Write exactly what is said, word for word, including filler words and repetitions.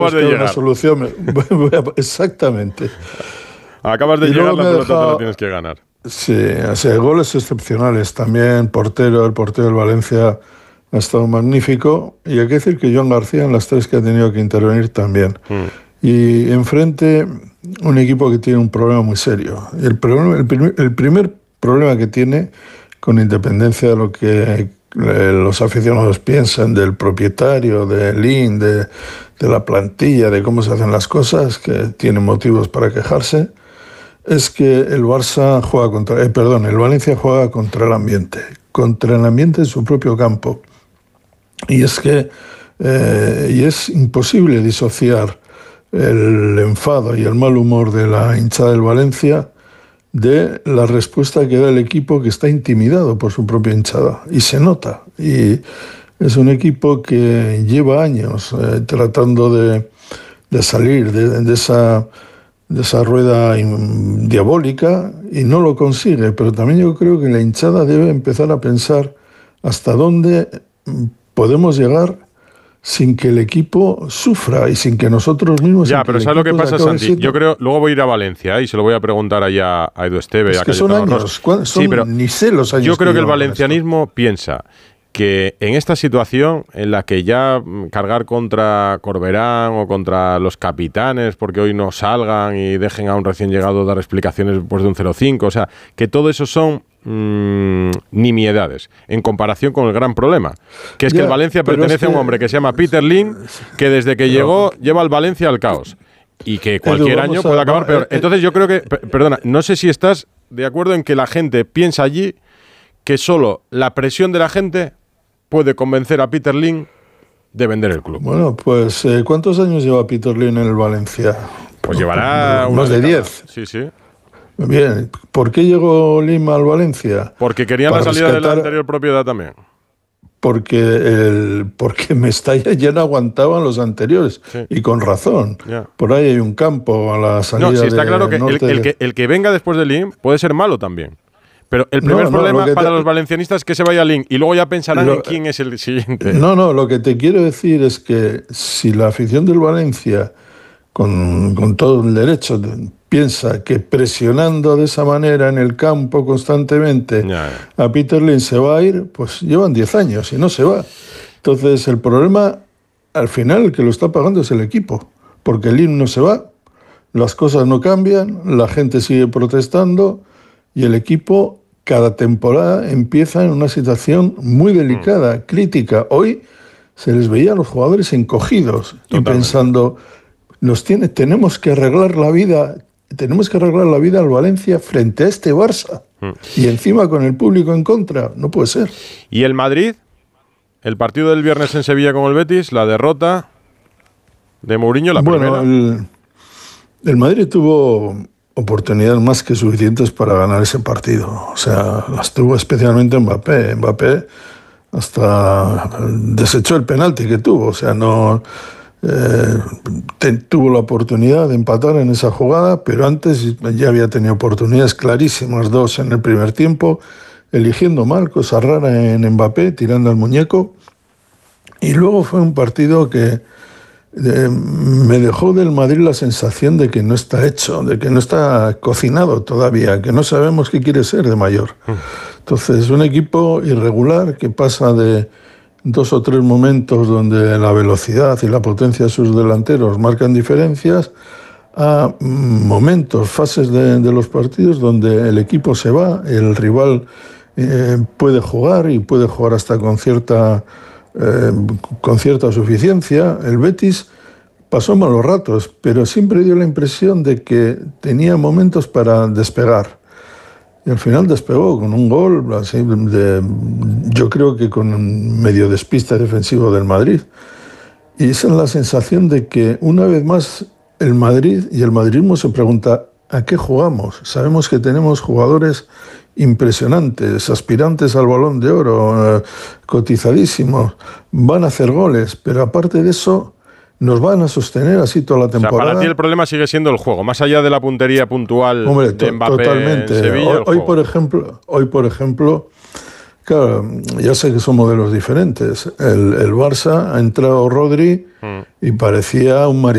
buscar una solución. Exactamente. Acabas de y llegar, la pelota dejado, te la tienes que ganar. Sí, o sea, goles excepcionales también. Portero, el portero del Valencia ha estado magnífico. Y hay que decir que Joan García en las tres que ha tenido que intervenir también. Mm. Y enfrente un equipo que tiene un problema muy serio. El, problema, el, primer, el primer problema que tiene, con independencia de lo que los aficionados piensan del propietario, del I N, de, de la plantilla, de cómo se hacen las cosas, que tienen motivos para quejarse, es que el Barça juega contra, eh, perdón, el Valencia juega contra el ambiente, contra el ambiente en su propio campo. Y es que eh, y es imposible disociar el enfado y el mal humor de la hinchada del Valencia de la respuesta que da el equipo, que está intimidado por su propia hinchada, y se nota. Y es un equipo que lleva años eh, tratando de, de salir de, de, esa, de esa rueda diabólica y no lo consigue, pero también yo creo que la hinchada debe empezar a pensar hasta dónde podemos llegar sin que el equipo sufra y sin que nosotros mismos... Ya, pero ¿sabes lo que pasa, Santi? Yo creo, luego voy a ir a Valencia ¿eh? y se lo voy a preguntar allá a Edu Esteve. Es a que son años, son, sí, pero ni sé los años. Yo creo que, que el valencianismo piensa que en esta situación en la que ya cargar contra Corberán o contra los capitanes porque hoy no salgan y dejen a un recién llegado dar explicaciones después de un cero cinco, o sea, que todo eso son mmm, nimiedades en comparación con el gran problema, que es ya, que el Valencia pertenece es que, a un hombre que se llama Peter Lim, que desde que pero, llegó lleva al Valencia al caos y que cualquier Edu, año puede a, acabar no, peor. Entonces yo creo que, perdona, no sé si estás de acuerdo en que la gente piensa allí que solo la presión de la gente puede convencer a Peter Lim de vender el club. Bueno, pues eh, ¿cuántos años lleva Peter Lim en el Valencia? Pues llevará más de diez. Sí, sí. Bien, ¿por qué llegó Lim al Valencia? Porque querían la salida rescatar, de la anterior propiedad también. Porque el porque Mestalla ya no aguantaban los anteriores, sí. Y con razón. Yeah. Por ahí hay un campo a la salida. No, sí está de claro que el, el que el que venga después de Lim puede ser malo también. Pero el primer no, no, problema para te... los valencianistas es que se vaya Lin y luego ya pensarán lo... en quién es el siguiente. No, no, lo que te quiero decir es que si la afición del Valencia, con, con todo el derecho, piensa que presionando de esa manera en el campo constantemente ya, ya. a Peter Lim se va a ir, pues llevan diez años y no se va. Entonces el problema, al final, el que lo está pagando es el equipo, porque Lim no se va, las cosas no cambian, la gente sigue protestando y el equipo cada temporada empieza en una situación muy delicada, mm. crítica. Hoy se les veía a los jugadores encogidos Totalmente. y pensando, nos tiene, tenemos que arreglar la vida, tenemos que arreglar la vida al Valencia frente a este Barça. Mm. Y encima con el público en contra, no puede ser. ¿Y el Madrid? El partido del viernes en Sevilla con el Betis, la derrota de Mourinho, la bueno, primera. El, el Madrid tuvo oportunidades más que suficientes para ganar ese partido. O sea, las tuvo especialmente Mbappé. Mbappé hasta desechó el penalti que tuvo. O sea, no eh, te, tuvo la oportunidad de empatar en esa jugada, pero antes ya había tenido oportunidades clarísimas, dos en el primer tiempo, eligiendo mal, cosa rara en Mbappé, tirando al muñeco. Y luego fue un partido que Eh, me dejó del Madrid la sensación de que no está hecho, de que no está cocinado todavía, que no sabemos qué quiere ser de mayor. Entonces, un equipo irregular que pasa de dos o tres momentos donde la velocidad y la potencia de sus delanteros marcan diferencias a momentos, fases de, de los partidos donde el equipo se va, el rival eh, puede jugar y puede jugar hasta con cierta... Eh, con cierta suficiencia. El Betis pasó malos ratos, pero siempre dio la impresión de que tenía momentos para despegar. Y al final despegó con un gol, así de, yo creo que con un medio despiste defensivo del Madrid. Y esa es la sensación de que una vez más el Madrid y el madridismo se pregunta ¿a qué jugamos? Sabemos que tenemos jugadores impresionantes, aspirantes al Balón de Oro, eh, cotizadísimos, van a hacer goles, pero aparte de eso nos van a sostener así toda la temporada. O sea, para ti el problema sigue siendo el juego, más allá de la puntería puntual. Hombre, de Mbappé totalmente. En Sevilla, hoy, hoy por ejemplo, hoy por ejemplo, claro, ya sé que son modelos diferentes. El, el Barça ha entrado Rodri mm. y parecía un mariscal